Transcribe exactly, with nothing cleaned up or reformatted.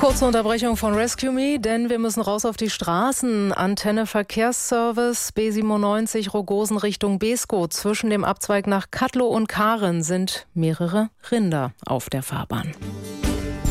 Kurze Unterbrechung von Rescue Me, denn wir müssen raus auf die Straßen. Antenne Verkehrsservice B siebenundneunzig Rogosen Richtung Beeskow. Zwischen dem Abzweig nach Kattlow und Kahren sind mehrere Rinder auf der Fahrbahn.